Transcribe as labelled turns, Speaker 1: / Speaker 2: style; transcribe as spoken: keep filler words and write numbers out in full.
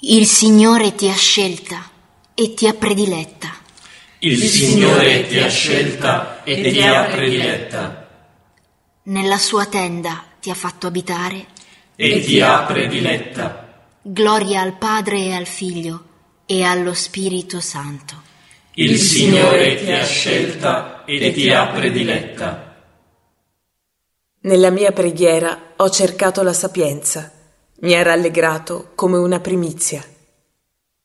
Speaker 1: Il Signore ti ha scelta e ti ha prediletta.
Speaker 2: Il Signore ti ha scelta e ti ha prediletta.
Speaker 1: Nella sua tenda ti ha fatto abitare
Speaker 2: e ti ha prediletta.
Speaker 1: Gloria al Padre e al Figlio e allo Spirito Santo.
Speaker 2: Il Signore ti ha scelta e ti ha prediletta.
Speaker 3: Nella mia preghiera ho cercato la sapienza. Mi ha rallegrato come una primizia.